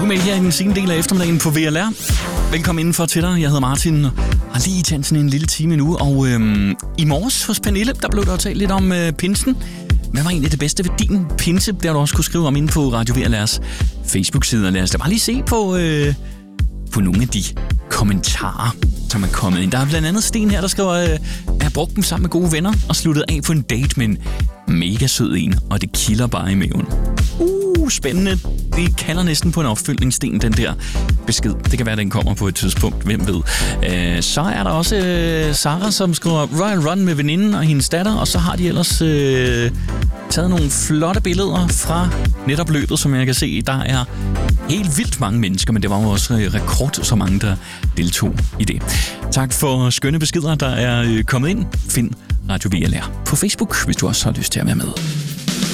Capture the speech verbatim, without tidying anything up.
er med her i den sene del af eftermiddagen på V L R. Velkommen indenfor til dig. Jeg hedder Martin og har lige tændt sådan en lille time nu. Og øhm, i morges hos Pernille, der blev der talt lidt om øh, pinsen. Hvad var egentlig det bedste ved din pinse? Det har du også kunne skrive om inde på Radio V L R's Facebook-side. Lad os da bare lige se på, øh, på nogle af de kommentarer, som er kommet ind. Der er blandt andet Sten her, der skriver, øh, at jeg brugt dem sammen med gode venner og sluttet af på en date med en mega sød en, og det kilder bare i maven. Uh, spændende. Det kalder næsten på en opfølgning, Sten, den der besked. Det kan være, den kommer på et tidspunkt. Hvem ved. Uh, så er der også uh, Sara, som skriver Royal Run med veninden og hendes datter, og så har de ellers uh, taget nogle flotte billeder fra netop løbet, som jeg kan se. Der er helt vildt mange mennesker, men det var jo også rekord, så mange, der deltog i det. Tak for skønne beskeder, der er kommet ind. Find Radio V L R på Facebook, hvis du også har lyst til at være med.